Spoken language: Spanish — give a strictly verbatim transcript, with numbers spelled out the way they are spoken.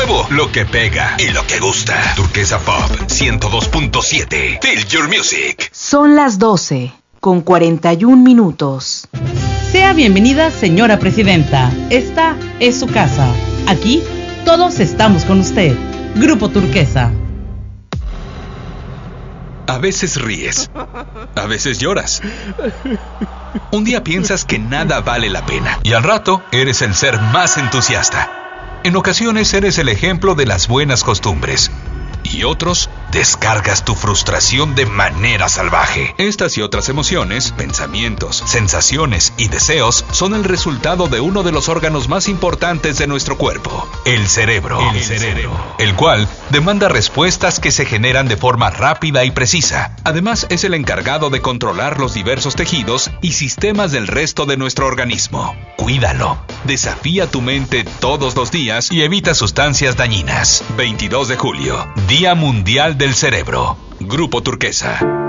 nuevo, lo que pega y lo que gusta. Turquesa Pop ciento dos punto siete. Feel your music. Son las doce con cuarenta y un minutos. Sea bienvenida, señora presidenta. Esta es su casa. Aquí todos estamos con usted. Grupo Turquesa. A veces ríes, a veces lloras. Un día piensas que nada vale la pena y al rato eres el ser más entusiasta. En ocasiones eres el ejemplo de las buenas costumbres y otros descargas tu frustración de manera salvaje. Estas y otras emociones, pensamientos, sensaciones y deseos son el resultado de uno de los órganos más importantes de nuestro cuerpo, el cerebro. El cerebro, el cual demanda respuestas que se generan de forma rápida y precisa. Además, es el encargado de controlar los diversos tejidos y sistemas del resto de nuestro organismo. Cuídalo. Desafía tu mente todos los días y evita sustancias dañinas. veintidós de julio, Día Mundial del Cerebro. Grupo Turquesa.